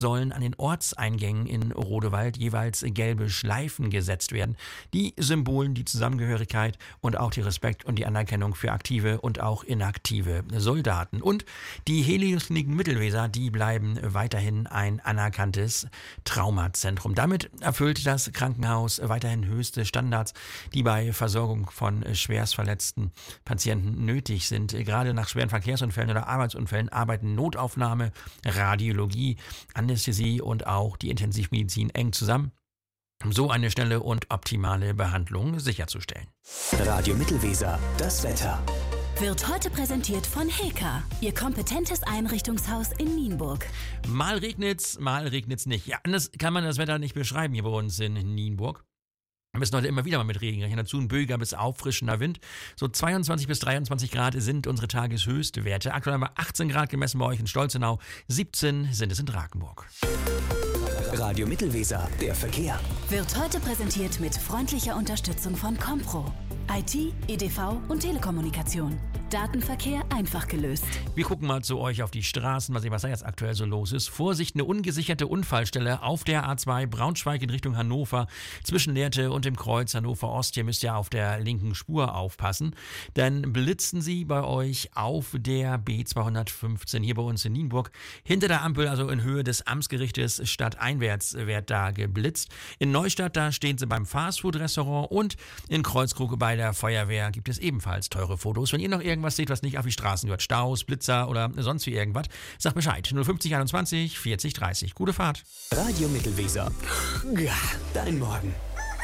sollen an den Ortseingängen in Rodewald jeweils gelbe Schleifen gesetzt werden, die symbolen die Zusammengehörigkeit und auch die Respekt und die Anerkennung für aktive und auch inaktive Soldaten. Und die Helioskliniken Mittelweser, die bleiben weiterhin ein anerkanntes Traumazentrum. Damit erfüllt das Krankenhaus weiterhin höchste Standards, die bei Versorgung von schwerstverletzten Patienten nötig sind. Gerade nach schweren Verkehrsunfällen oder Arbeitsunfällen arbeiten Notaufnahme, Radiologie, Anästhesie und auch die Intensivmedizin eng zusammen, um so eine schnelle und optimale Behandlung sicherzustellen. Radio Mittelweser, das Wetter. Wird heute präsentiert von Heka, Ihr kompetentes Einrichtungshaus in Nienburg. Mal regnet's nicht. Ja, anders kann man das Wetter nicht beschreiben hier bei uns in Nienburg. Wir müssen heute immer wieder mal mit Regen rechnen. Dazu ein böiger bis auffrischender Wind. So 22 bis 23 Grad sind unsere Tageshöchstwerte. Aktuell haben wir 18 Grad gemessen bei euch in Stolzenau. 17 sind es in Drakenburg. Radio Mittelweser, der Verkehr. Wird heute präsentiert mit freundlicher Unterstützung von Compro. IT, EDV und Telekommunikation. Datenverkehr einfach gelöst. Wir gucken mal zu euch auf die Straßen, mal sehen, was da jetzt aktuell so los ist. Vorsicht, eine ungesicherte Unfallstelle auf der A2 Braunschweig in Richtung Hannover. Zwischen Lehrte und dem Kreuz Hannover Ost. Hier müsst ihr auf der linken Spur aufpassen. Dann blitzen sie bei euch auf der B215 hier bei uns in Nienburg. Hinter der Ampel, also in Höhe des Amtsgerichtes stadteinwärts, wird da geblitzt. In Neustadt, da stehen sie beim Fastfood-Restaurant und in Kreuzkrug bei der Feuerwehr gibt es ebenfalls teure Fotos. Wenn ihr noch irgendwas seht, was nicht auf die Straßen gehört, Staus, Blitzer oder sonst wie irgendwas, sagt Bescheid. 050 21 40 30. Gute Fahrt. Radio Mittelweser. Ja, dein Morgen.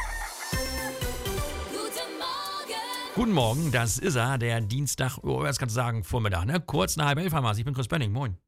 Guten Morgen, das ist er, der Dienstag, jetzt kannst du sagen, Vormittag, ne? Kurz nach 11:30 haben wir es. Ich bin Chris Benning, moin.